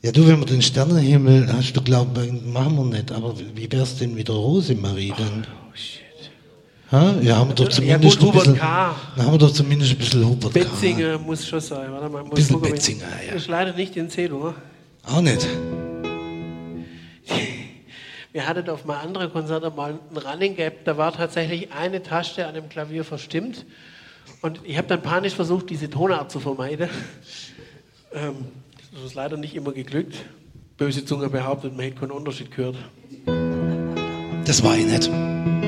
Ja, du, wenn wir den Sternenhimmel, hast du glaubt, machen wir nicht, aber wie wär's denn mit der Rosemarie dann? Oh, shit. Ha? Ja, haben wir doch zumindest gut, ein bisschen, Hubert K. dann haben wir doch zumindest ein bisschen Hubert K. Betzinger muss schon sein. Warte mal, muss Bisschen gucken, Betzinger, ja. Ist leider nicht in C-Dur. Auch nicht. Wir hatten auf mal andere Konzerte mal ein Running Gap, da war tatsächlich eine Taste an dem Klavier verstimmt und ich habe dann panisch versucht, diese Tonart zu vermeiden. Das ist leider nicht immer geglückt. Böse Zunge behauptet, man hätte keinen Unterschied gehört. Das war ich nicht.